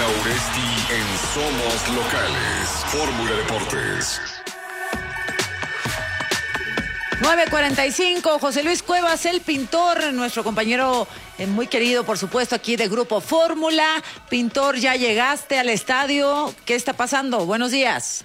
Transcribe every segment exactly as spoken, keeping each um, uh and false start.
Uresti en Somos Locales. Fórmula Deportes. nueve cuarenta y cinco, José Luis Cuevas, el pintor, nuestro compañero eh, muy querido, por supuesto, aquí de Grupo Fórmula. Pintor, ya llegaste al estadio. ¿Qué está pasando? Buenos días.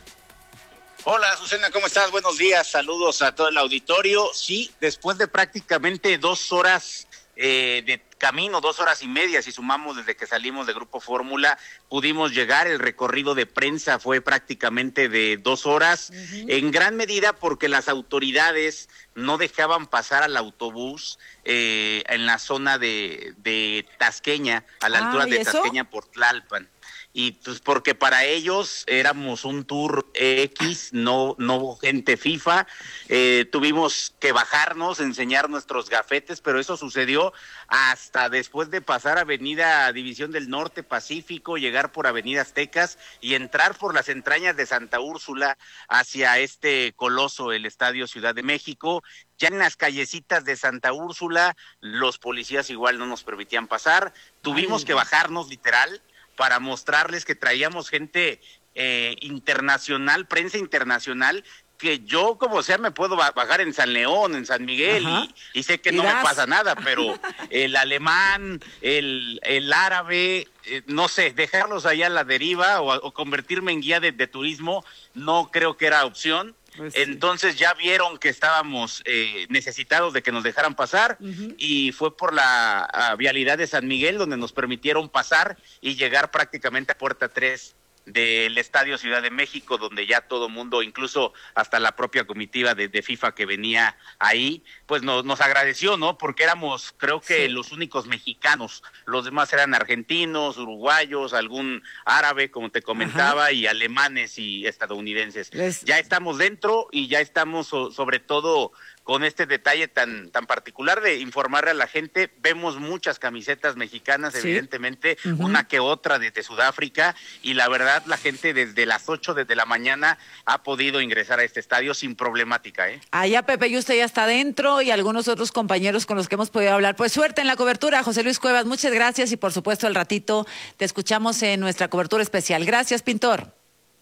Hola, Susana, ¿cómo estás? Buenos días, saludos a todo el auditorio. Sí, después de prácticamente dos horas eh, de camino, dos horas y media, si sumamos desde que salimos de Grupo Fórmula, pudimos llegar. El recorrido de prensa fue prácticamente de dos horas, uh-huh. en gran medida porque las autoridades no dejaban pasar al autobús eh, en la zona de, de Tasqueña, a la ah, altura de eso? Tasqueña por Tlalpan. Y pues porque para ellos éramos un tour X, no no gente FIFA, eh, tuvimos que bajarnos, enseñar nuestros gafetes, pero eso sucedió hasta después de pasar Avenida División del Norte Pacífico, llegar por Avenida Aztecas y entrar por las entrañas de Santa Úrsula hacia este coloso, el Estadio Ciudad de México. Ya en las callecitas de Santa Úrsula, los policías igual no nos permitían pasar, tuvimos Ay. que bajarnos literal, para mostrarles que traíamos gente eh, internacional, prensa internacional, que yo como sea me puedo bajar en San León, en San Miguel, y, y sé que no me pasa nada, pero el alemán, el, el árabe, eh, no sé, dejarlos allá a la deriva o, o convertirme en guía de, de turismo, no creo que era opción. Pues sí. Entonces ya vieron que estábamos eh, necesitados de que nos dejaran pasar, uh-huh. y fue por la uh, vialidad de San Miguel donde nos permitieron pasar y llegar prácticamente a puerta tres del Estadio Ciudad de México, donde ya todo mundo, incluso hasta la propia comitiva de, de FIFA que venía ahí, pues nos, nos agradeció, ¿no? Porque éramos, creo que sí. los únicos mexicanos, los demás eran argentinos, uruguayos, algún árabe, como te comentaba, Ajá. y alemanes y estadounidenses. Les... Ya estamos dentro y ya estamos so, sobre todo con este detalle tan tan particular de informarle a la gente. Vemos muchas camisetas mexicanas, ¿Sí? evidentemente, uh-huh. una que otra desde Sudáfrica, y la verdad la gente desde las ocho de la mañana ha podido ingresar a este estadio sin problemática, ¿eh? Allá Pepe y usted ya está dentro, y algunos otros compañeros con los que hemos podido hablar. Pues suerte en la cobertura, José Luis Cuevas, muchas gracias, y por supuesto al ratito te escuchamos en nuestra cobertura especial. Gracias, pintor.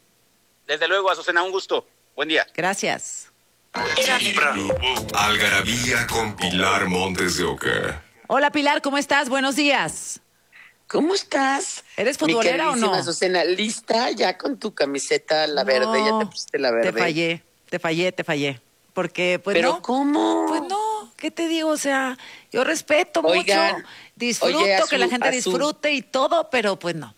Desde luego, Azucena, un gusto. Buen día. Gracias. Algarabía con Pilar Montes de Oca. Hola Pilar, ¿cómo estás? Buenos días. ¿Cómo estás? ¿Eres futbolera o no? Azucena, ¿lista ya con tu camiseta la verde? No, ya te pusiste la verde. Te fallé, te fallé, te fallé. Porque, pues ¿Pero no. cómo? Pues no, ¿qué te digo? O sea, yo respeto Oigan, mucho, disfruto oye, su, que la gente su... disfrute y todo, pero pues no.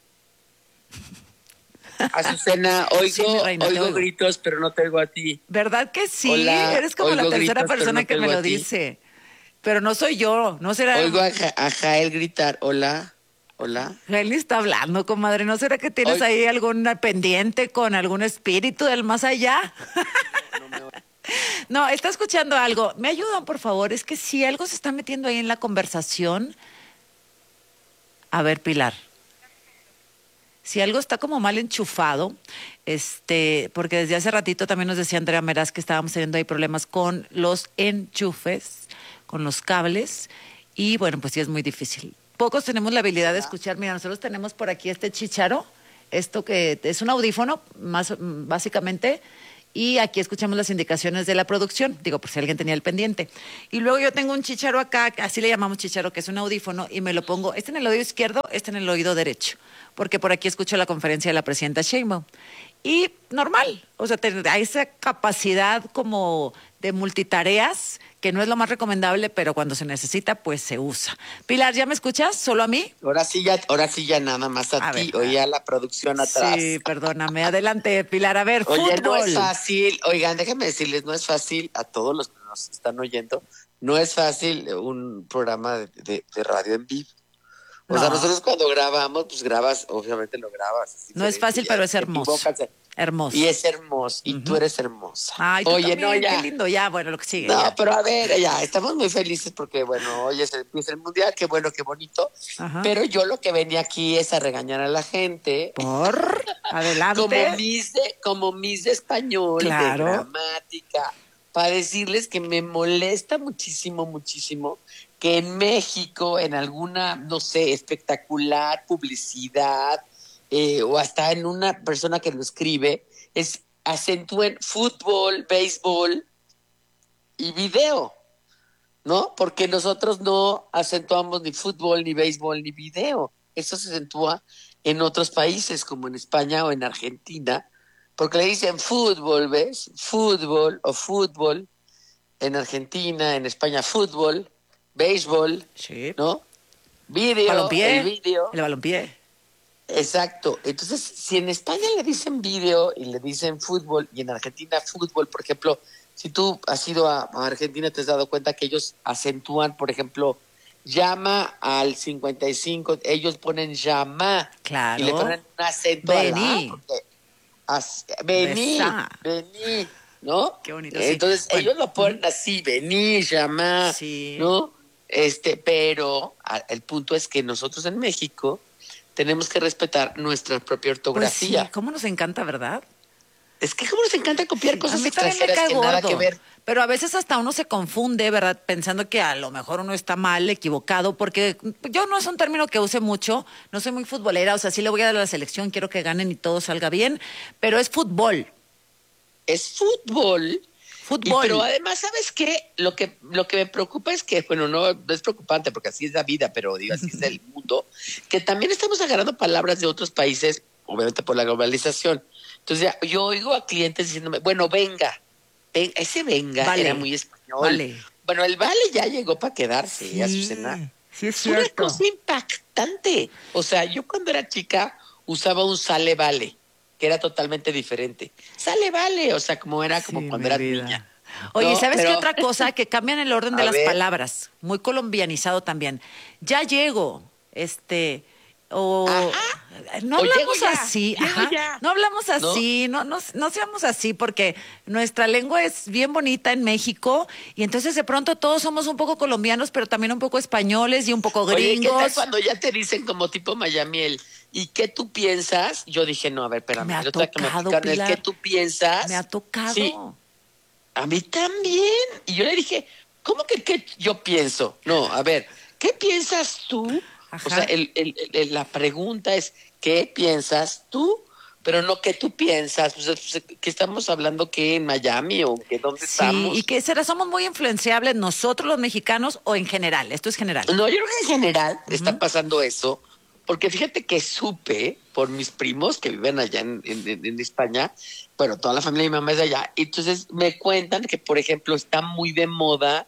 Azucena, oigo, sí, reina, oigo, oigo gritos, pero no te oigo a ti. ¿Verdad que sí? Hola, eres como la tercera gritos, persona no que me lo dice. Pero no soy yo, no será... Oigo a, ja- a Jael gritar, hola, hola. Jael ni está hablando, comadre. ¿No será que tienes Oigo. ahí alguna pendiente con algún espíritu del más allá? No, no, me... no, está escuchando algo. ¿Me ayudan, por favor? Es que si algo se está metiendo ahí en la conversación... A ver, Pilar... Si algo está como mal enchufado, este, porque desde hace ratito también nos decía Andrea Meraz que estábamos teniendo ahí problemas con los enchufes, con los cables, y bueno, pues sí es muy difícil. Pocos tenemos la habilidad de escuchar. Mira, nosotros tenemos por aquí este chícharo, esto que es un audífono, más básicamente, y aquí escuchamos las indicaciones de la producción, digo, por si alguien tenía el pendiente. Y luego yo tengo un chícharo acá, así le llamamos chícharo, que es un audífono, y me lo pongo, este en el oído izquierdo, este en el oído derecho, porque por aquí escucho la conferencia de la presidenta Sheinbaum. Y normal, o sea, hay esa capacidad como de multitareas, que no es lo más recomendable, pero cuando se necesita, pues se usa. Pilar, ¿ya me escuchas? ¿Solo a mí? Ahora sí ya, ahora sí ya nada más a, a ti, ver, oía la producción atrás. Sí, perdóname. Adelante, Pilar, a ver, Oye, fútbol. No es fácil, oigan, déjenme decirles, no es fácil a todos los que nos están oyendo, no es fácil un programa de, de, de radio en vivo. O no. sea, nosotros cuando grabamos, pues grabas, obviamente lo grabas. Es no es fácil, pero es hermoso. Hermoso. Y es hermoso. Y uh-huh. tú eres hermosa. Ay, oye, también, no, ya. Qué lindo, ya, bueno, lo que sigue. No, ya. pero a ver, ya, estamos muy felices porque, bueno, hoy es el, es el mundial, qué bueno, qué bonito. Ajá. Pero yo lo que venía aquí es a regañar a la gente. Por, adelante. Como mis de, como mis de español, claro. de gramática, para decirles que me molesta muchísimo, muchísimo que en México, en alguna, no sé, espectacular publicidad, eh, o hasta en una persona que lo escribe, es acentúen fútbol, béisbol y video, ¿no? Porque nosotros no acentuamos ni fútbol, ni béisbol, ni video. Eso se acentúa en otros países, como en España o en Argentina, porque le dicen fútbol, ¿ves? Fútbol o fútbol. En Argentina, en España, fútbol, béisbol, Sí. ¿no? Video, Balompié. el video. El balompié. Exacto. Entonces, si en España le dicen video y le dicen fútbol, y en Argentina fútbol, por ejemplo, si tú has ido a, a Argentina, te has dado cuenta que ellos acentúan, por ejemplo, llama al cincuenta y cinco, ellos ponen llama. Claro. Y le ponen un acento Vení. a la A, porque as- vení, Besá. vení, ¿no? Qué bonito, sí. Entonces, Bueno. ellos lo ponen así, vení, llama, Sí. ¿no? Este, pero a- el punto es que nosotros en México tenemos que respetar nuestra propia Pues sí, ortografía. cómo nos encanta, ¿verdad? Es que como nos encanta copiar A cosas mí también me extranjeras cae que nada gordo. que ver. Pero a veces hasta uno se confunde, ¿verdad? Pensando que a lo mejor uno está mal, equivocado, porque yo no es un término que use mucho, no soy muy futbolera, o sea, sí le voy a dar a la selección, quiero que ganen y todo salga bien, pero es fútbol, Es fútbol. fútbol. Y, pero además, ¿sabes qué? Lo que, lo que me preocupa es que, bueno, no, no es preocupante porque así es la vida, pero digo, así es el mundo, que también estamos agarrando palabras de otros países, obviamente por la globalización. Entonces, ya, yo oigo a clientes diciéndome, bueno, venga, ven- ese venga Vale. era muy español. Vale. Bueno, el vale ya llegó para quedarse, Sí, Azucena. sí es Es una cierto. cosa impactante. O sea, yo cuando era chica usaba un sale vale, que era totalmente diferente. Sale vale, o sea, como era como Sí, cuando mi eras vida. niña. Oye, No, ¿sabes pero- qué otra cosa? Que cambian el orden de A las ver. palabras. Muy colombianizado también. Ya llego, este, o... Ajá. No O hablamos llego ya, así, llego ajá. ya. No hablamos así, no, no, no seamos así, porque nuestra lengua es bien bonita en México y entonces de pronto todos somos un poco colombianos, pero también un poco españoles y un poco Oye, ¿qué tal gringos. cuando ya te dicen como tipo Miami el ¿y qué tú piensas? Yo dije, no, a ver, espérame. Me ha el otro día que me tocado, explicaron el Pilar. ¿qué tú piensas? Me ha tocado. Sí, a mí también. Y yo le dije, ¿cómo que qué yo pienso? No, a ver, ¿qué piensas tú? Ajá. O sea, el, el- el- la pregunta es, ¿qué piensas tú? Pero no ¿qué tú piensas? Pues, pues, ¿qué estamos hablando? ¿Qué en Miami o que dónde Sí, estamos? y que será, somos muy influenciables nosotros los mexicanos o en general, esto es general. No, yo creo que en general está pasando eso, porque fíjate que supe por mis primos que viven allá en, en- en- en España, bueno, toda la familia de mi mamá es de allá, y entonces me cuentan que, por ejemplo, está muy de moda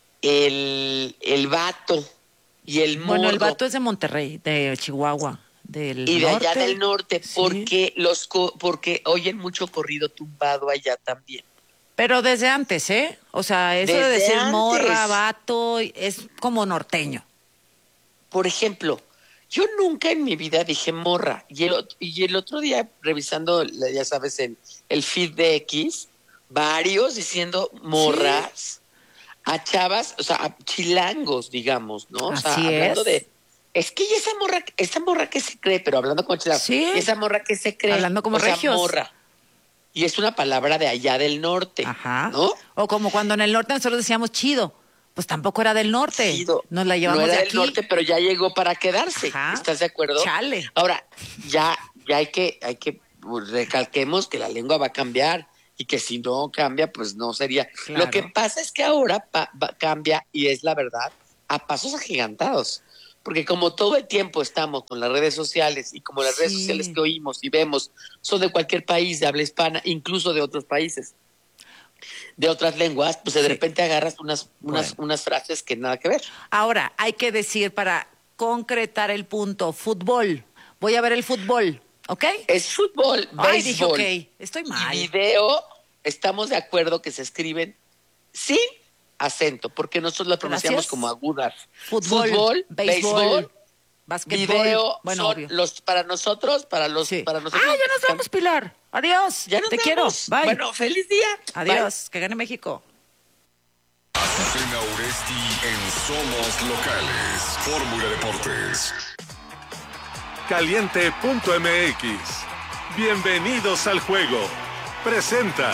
el, el vato y el morro. Bueno, el vato es de Monterrey, de Chihuahua, del y de norte. allá del norte, Sí. porque los co- porque oyen mucho corrido tumbado allá también. Pero desde antes, ¿eh? O sea, eso de Desde decir antes. morra, vato, es como norteño. Por ejemplo, yo nunca en mi vida dije morra. Y el, ot- y el otro día, revisando, la- ya sabes, en el feed de X, varios diciendo morras a chavas, o sea, a chilangos, digamos, ¿no? O sea, Así hablando es. de. Es que y esa morra, esa morra que se cree, pero hablando como chilangos, Sí. esa morra que se cree. Hablando como o sea, regios. morra. Y es una palabra de allá del norte, Ajá. ¿no? O como cuando en el norte nosotros decíamos chido. Pues tampoco era del norte. Chido. Nos la llevamos no era de del aquí. norte, pero ya llegó para quedarse. Ajá. ¿Estás de acuerdo? Chale. Ahora, ya, ya hay que, hay que pues, recalquemos que la lengua va a cambiar y que si no cambia, pues no sería. Claro. Lo que pasa es que ahora pa- va- cambia, y es la verdad, a pasos agigantados. Porque como todo el tiempo estamos con las redes sociales y como las redes Sí. sociales que oímos y vemos son de cualquier país de habla hispana, incluso de otros países, de otras lenguas, pues de Sí. repente agarras unas, unas, Bueno. unas frases que nada que ver. Ahora, hay que decir para concretar el punto, fútbol. Voy a ver el fútbol, ¿ok? Es fútbol, Ay, dije, béisbol. ok, estoy mal. Y video, estamos de acuerdo que se escriben sin acento, porque nosotros las pronunciamos Gracias. como agudas. Fútbol, béisbol, béisbol, básquetbol. video, Bueno, son obvio. los para nosotros, para los Sí. para Ah, nosotros. ya nos vamos, Pilar. Adiós. Ya nos Te vamos. quiero. Bye. Bueno, feliz día. Adiós. Que gane México. Azucena Oresti en Somos Locales. Fórmula Deportes. Caliente punto m x. Bienvenidos al juego. Presenta.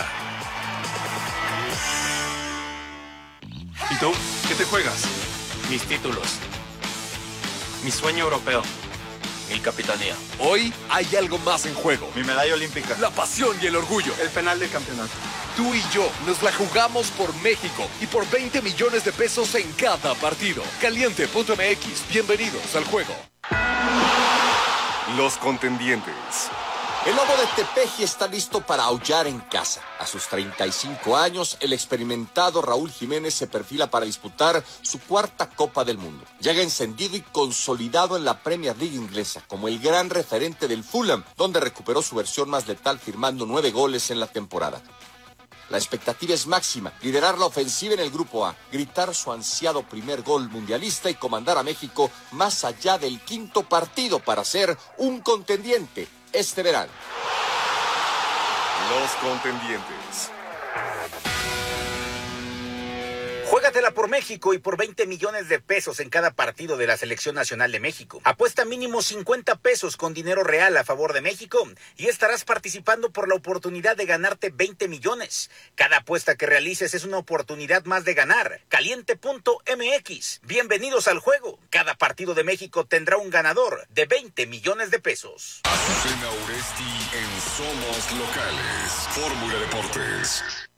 ¿Y tú? ¿Qué te juegas? Mis títulos. Mi sueño europeo. Mi capitanía. Hoy hay algo más en juego. Mi medalla olímpica. La pasión y el orgullo. El penal del campeonato. Tú y yo nos la jugamos por México y por veinte millones de pesos en cada partido. Caliente punto m x. Bienvenidos al juego. Los contendientes. El lobo de Tepeji está listo para aullar en casa. A sus treinta y cinco años, el experimentado Raúl Jiménez se perfila para disputar su cuarta Copa del Mundo. Llega encendido y consolidado en la Premier League inglesa como el gran referente del Fulham, donde recuperó su versión más letal firmando nueve goles en la temporada. La expectativa es máxima, liderar la ofensiva en el Grupo A, gritar su ansiado primer gol mundialista y comandar a México más allá del quinto partido para ser un contendiente este verano. Los contendientes. Juégatela por México y por veinte millones de pesos en cada partido de la Selección Nacional de México. Apuesta mínimo cincuenta pesos con dinero real a favor de México y estarás participando por la oportunidad de ganarte veinte millones. Cada apuesta que realices es una oportunidad más de ganar. Caliente punto m x. Bienvenidos al juego. Cada partido de México tendrá un ganador de veinte millones de pesos. Azucena Oresti en Somos Locales. Fórmula Deportes.